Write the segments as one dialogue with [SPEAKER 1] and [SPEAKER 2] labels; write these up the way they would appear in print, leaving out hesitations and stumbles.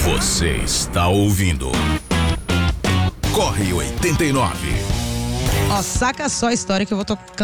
[SPEAKER 1] Você está ouvindo Corre 89.
[SPEAKER 2] Ó, saca só a história que eu vou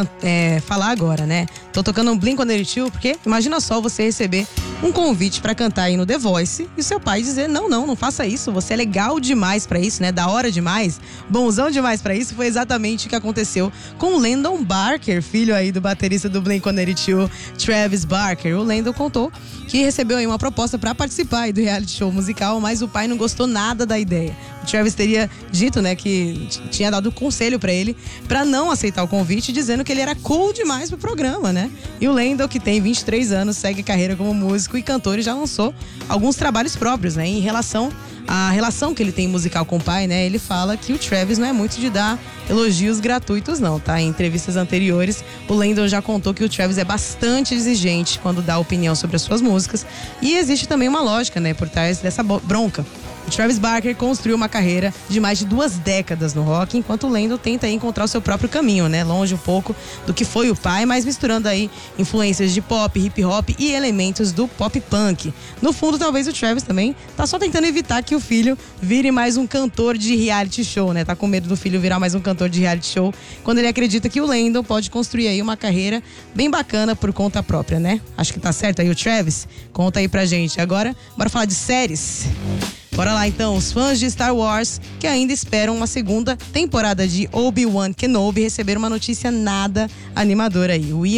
[SPEAKER 2] falar agora, né? Tô tocando um Blink-182 porque imagina só você receber um convite pra cantar aí no The Voice e seu pai dizer não faça isso, você é legal demais pra isso, né? Da hora demais, bonzão demais pra isso. Foi exatamente o que aconteceu com o Landon Barker, filho aí do baterista do Blink-182, Travis Barker. O Landon contou que recebeu aí uma proposta pra participar aí do reality show musical, mas o pai não gostou nada da ideia. O Travis teria dito, né, que tinha dado conselho pra ele pra não aceitar o convite, dizendo que ele era cool demais pro programa, né? E o Landon, que tem 23 anos, segue carreira como músico e cantor e já lançou alguns trabalhos próprios, né? Em relação à relação que ele tem musical com o pai, né? Ele fala que o Travis não é muito de dar elogios gratuitos não, tá? Em entrevistas anteriores, o Landon já contou que o Travis é bastante exigente quando dá opinião sobre as suas músicas, e existe também uma lógica, né, por trás dessa bronca. O Travis Barker construiu uma carreira de mais de 2 décadas no rock, enquanto o Landon tenta aí encontrar o seu próprio caminho, né? Longe um pouco do que foi o pai, mas misturando aí influências de pop, hip hop e elementos do pop punk. No fundo, talvez o Travis também tá só tentando evitar que o filho vire mais um cantor de reality show, né? Tá com medo do filho virar mais um cantor de reality show, quando ele acredita que o Landon pode construir aí uma carreira bem bacana por conta própria, né? Acho que tá certo aí o Travis? Conta aí pra gente. Agora, bora falar de séries. Bora lá então, os fãs de Star Wars que ainda esperam uma segunda temporada de Obi-Wan Kenobi receberam uma notícia nada animadora aí. O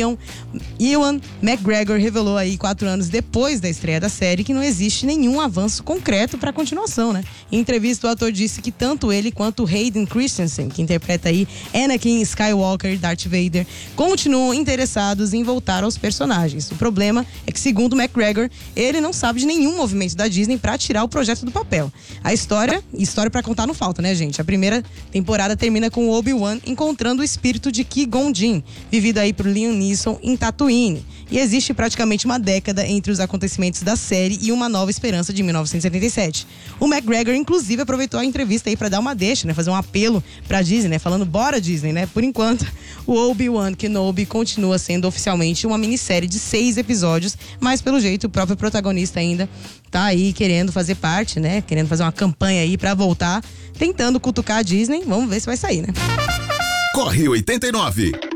[SPEAKER 2] Ewan McGregor revelou aí 4 anos depois da estreia da série que não existe nenhum avanço concreto para a continuação, né? Em entrevista, o ator disse que tanto ele quanto Hayden Christensen, que interpreta aí Anakin Skywalker e Darth Vader, continuam interessados em voltar aos personagens. O problema é que, segundo McGregor, ele não sabe de nenhum movimento da Disney para tirar o projeto do papel. A história pra contar não falta, né, gente? A primeira temporada termina com o Obi-Wan encontrando o espírito de Qui-Gon Jinn, vivido aí por Liam Neeson em Tatooine. E existe praticamente uma década entre os acontecimentos da série e Uma Nova Esperança de 1977. O McGregor, inclusive, aproveitou a entrevista aí pra dar uma deixa, né? Fazer um apelo pra Disney, né? Falando, bora Disney, né? Por enquanto, o Obi-Wan Kenobi continua sendo oficialmente uma minissérie de 6 episódios, mas pelo jeito o próprio protagonista ainda tá aí querendo fazer parte, né? Querendo fazer uma campanha aí pra voltar, tentando cutucar a Disney. Vamos ver se vai sair, né?
[SPEAKER 1] Corre 89.